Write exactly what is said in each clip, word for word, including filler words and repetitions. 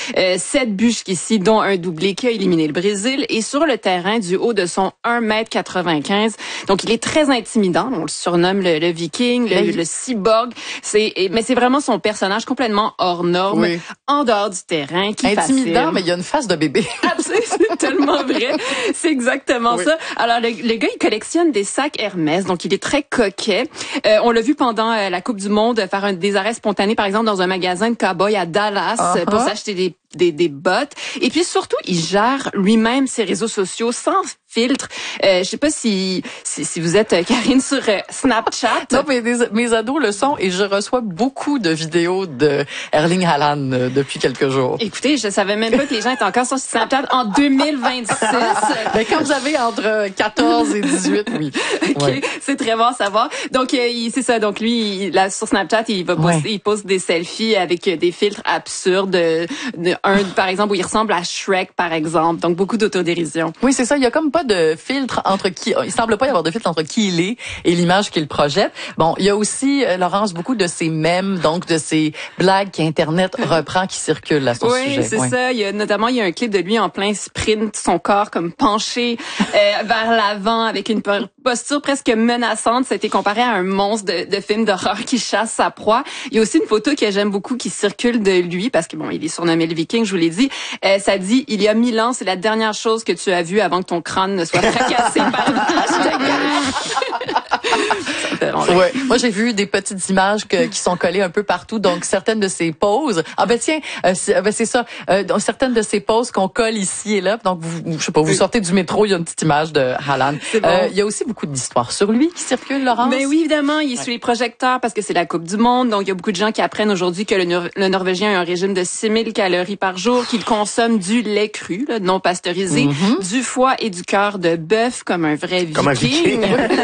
Euh, sept buts jusqu'ici, dont un doublé qui a éliminé le Brésil. Et sur le terrain, du haut de son un mètre quatre-vingt-quinze, donc il est très intimidant. On le surnomme le, le Viking, le, le cyborg. C'est, mais c'est vraiment son personnage complètement hors norme, oui. en dehors du terrain, qui intimidant, fascine. Mais il y a une face de bébé. Absolument, c'est tellement vrai. C'est exactement oui. ça. Alors, le, le gars, il collectionne des sacs Hermès, donc il est très coquet. Euh, on l'a vu pendant euh, la Coupe du Monde faire un, des arrêts spontanés, par exemple, dans un magasin de cow-boy à Dallas uh-huh. pour s'acheter des Des, des bottes. Et puis surtout, il gère lui-même ses réseaux sociaux sans filtre. Euh, je sais pas si, si si vous êtes euh, Karine sur euh, Snapchat. Non, mais mes, mes ados le sont et je reçois beaucoup de vidéos de Erling Haaland euh, depuis quelques jours. Écoutez, je savais même pas que les gens étaient encore sur Snapchat en deux mille vingt-six. Mais quand vous avez entre quatorze et dix-huit, oui. OK, ouais. C'est très bon à savoir. Donc euh, il, c'est ça. Donc lui, il, là sur Snapchat, il va poster, ouais. il poste des selfies avec des filtres absurdes. De, de, un, par exemple, où il ressemble à Shrek, par exemple. Donc beaucoup d'autodérision. Oui, c'est ça. Il y a comme pas de filtre entre qui, il semble pas y avoir de filtre entre qui il est et l'image qu'il projette. Bon, il y a aussi, Laurence, beaucoup de ces mèmes, donc de ces blagues qu'Internet reprend qui circulent à son oui, sujet. Oui, c'est ça. Il y a, notamment, il y a un clip de lui en plein sprint, son corps comme penché euh, vers l'avant avec une posture presque menaçante. Ça a été comparé à un monstre de, de film d'horreur qui chasse sa proie. Il y a aussi une photo que j'aime beaucoup qui circule de lui parce que bon, il est surnommé le Viking, je vous l'ai dit. Euh, ça dit, il y a mille ans, c'est la dernière chose que tu as vue avant que ton crâne ne soit fracassé par une hache de guerre. Ouais. Moi, j'ai vu des petites images que, qui sont collées un peu partout. Donc, certaines de ces poses. Ah ben tiens, euh, c'est, ben, c'est ça. Euh, donc, certaines de ces poses qu'on colle ici et là. Donc, vous, je sais pas, vous sortez du métro, il y a une petite image de Haaland. Bon. Euh, il y a aussi beaucoup d'histoires sur lui qui circulent, Laurence. Mais oui, évidemment, il est ouais. sous les projecteurs parce que c'est la Coupe du Monde. Donc, il y a beaucoup de gens qui apprennent aujourd'hui que le, Nor- le Norvégien a un régime de six mille calories par jour, qu'il consomme du lait cru, là, non pasteurisé, mm-hmm. du foie et du cœur de bœuf comme un vrai Viking. Comme un Viking.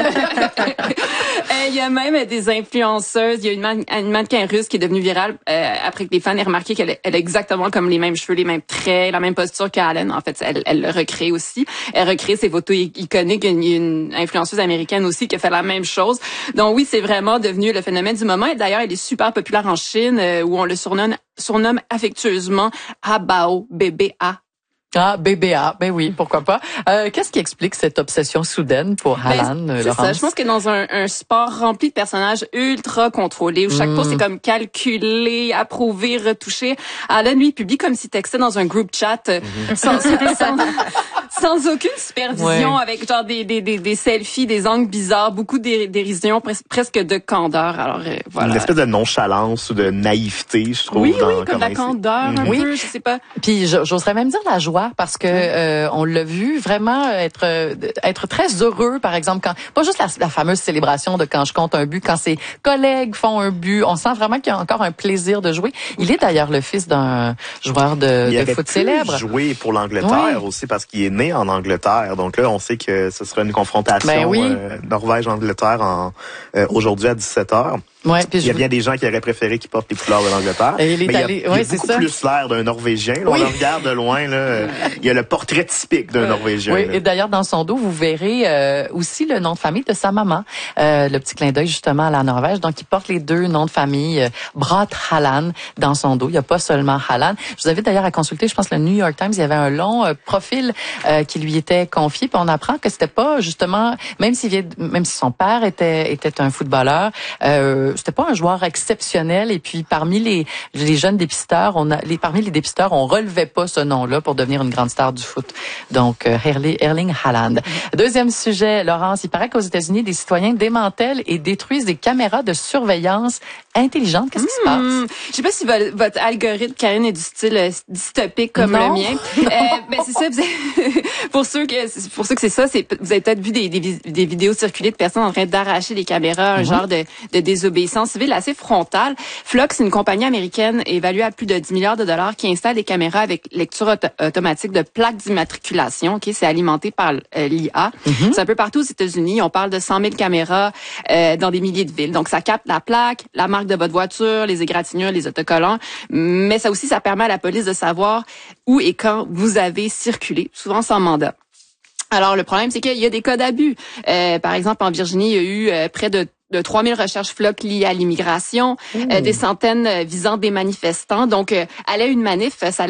Il y a même des influenceuses. Il y a une, man- une mannequin russe qui est devenue virale euh, après que les fans aient remarqué qu'elle elle a exactement comme les mêmes cheveux, les mêmes traits, la même posture qu'Allen. En fait, elle, elle le recrée aussi. Elle recrée ses photos iconiques. Il y a une influenceuse américaine aussi qui a fait la même chose. Donc oui, c'est vraiment devenu le phénomène du moment. Et d'ailleurs, elle est super populaire en Chine euh, où on le surnomme, surnomme affectueusement Abao, bébé A. Ah, B B A, ben oui, pourquoi pas. Euh, qu'est-ce qui explique cette obsession soudaine pour Haaland, ben, c'est Laurence? Ça. Je pense que dans un, un sport rempli de personnages ultra contrôlés, où chaque mm. pose est comme calculé, approuvé, retouché, Haaland, lui, publie comme s'il textait dans un group chat mm-hmm. sans, sans, sans aucune supervision, ouais. avec genre des, des, des, des selfies, des angles bizarres, beaucoup de dérision, pres- presque de candeur. Alors euh, voilà. Une espèce de nonchalance ou de naïveté, je trouve. Oui, dans, oui, comme de la candeur mm-hmm. un oui. peu, je sais pas. Puis j'oserais même dire la joie. Parce que euh, on l'a vu vraiment être être très heureux, par exemple, quand pas juste la, la fameuse célébration de quand je compte un but, quand ses collègues font un but, on sent vraiment qu'il y a encore un plaisir de jouer. Il est d'ailleurs le fils d'un joueur de, il de foot célèbre. Il jouer pour l'Angleterre oui. aussi parce qu'il est né en Angleterre. Donc là, on sait que ce sera une confrontation ben oui. euh, Norvège-Angleterre en euh, aujourd'hui à dix-sept heures. Ouais, il y a je... bien des gens qui auraient préféré qu'il porte les couleurs de l'Angleterre. Et il est mais allé... il y a, ouais, il y a beaucoup ça. plus l'air d'un Norvégien. Là, oui. On le regarde de loin. Là, il y a le portrait typique d'un Norvégien. Oui, là. Et d'ailleurs, dans son dos, vous verrez euh, aussi le nom de famille de sa maman. Euh, le petit clin d'œil justement à la Norvège. Donc, il porte les deux noms de famille, euh, Braut Haaland, dans son dos. Il n'y a pas seulement Haaland. Je vous invite d'ailleurs à consulter, je pense, le New York Times. Il y avait un long euh, profil euh, qui lui était confié. Puis on apprend que c'était pas justement, même si même si son père était était un footballeur, euh, c'était pas un joueur exceptionnel. Et puis parmi les les jeunes dépisteurs, on a les parmi les dépisteurs, on relevait pas ce nom-là pour devenir une grande star du foot. Donc euh, Erling Haaland. Deuxième sujet, Laurence, il paraît qu'aux États-Unis, des citoyens démantèlent et détruisent des caméras de surveillance intelligentes. Qu'est-ce qui se mmh. passe? Je sais pas si votre, votre algorithme, Karine, est du style euh, dystopique comme non. le mien. euh, ben c'est ça. Vous avez, pour ceux que pour ceux que c'est ça, c'est vous avez peut-être vu des, des des vidéos circuler de personnes en train d'arracher les caméras, un mmh. genre de de désobéissance civile assez frontale. Flox, une compagnie américaine évaluée à plus de dix milliards de dollars qui installe des caméras avec lecture auto- automatique de plaques d'immatriculation. Ok, c'est alimenté par euh, l'I A. Mm-hmm. C'est un peu partout aux États-Unis. On parle de cent mille caméras euh, dans des milliers de villes. Donc, ça capte la plaque, la marque de votre voiture, les égratignures, les autocollants. Mais ça aussi, ça permet à la police de savoir où et quand vous avez circulé, souvent sans mandat. Alors, le problème, c'est qu'il y a des cas d'abus. Euh, par exemple, en Virginie, il y a eu euh, près de de trois mille recherches Flock liées à l'immigration, mmh. euh, des centaines euh, visant des manifestants. Donc, euh, aller à une manif, ça